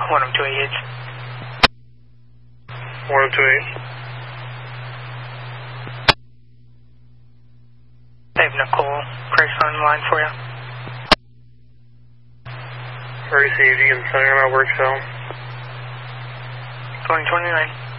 1028. 1028. I have Nicole Price on the line for you. Received. You can send her my work cell. 2029.